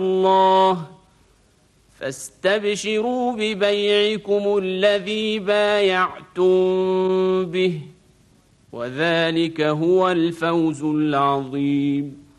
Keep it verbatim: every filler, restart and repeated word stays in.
الله فاستبشروا ببيعكم الذي بايعتم به وذلك هو الفوز العظيم.